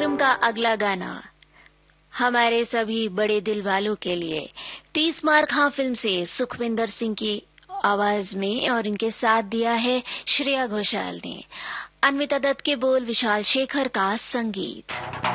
कार्यक्रम का अगला गाना हमारे सभी बड़े दिल वालों के लिए 30 मार खां फिल्म से सुखविंदर सिंह की आवाज में और इनके साथ दिया है श्रेया घोषाल ने। अन्विता दत्त के बोल, विशाल शेखर का संगीत।